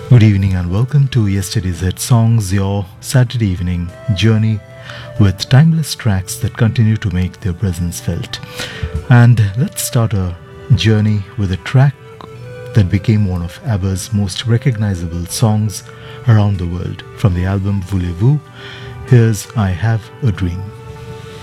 Good evening and welcome to Yesterday's Hit Songs, your Saturday evening journey with timeless tracks that continue to make their presence felt. And let's start a journey with a track that became one of ABBA's most recognizable songs around the world. From the album Voulez-Vous, here's I Have a Dream.